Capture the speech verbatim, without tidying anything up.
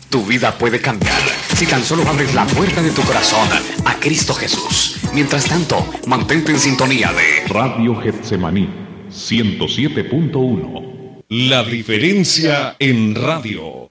Tu vida puede cambiar si tan solo abres la puerta de tu corazón a Cristo Jesús. Mientras tanto, mantente en sintonía de Radio Getsemaní ciento siete punto uno. La diferencia en radio.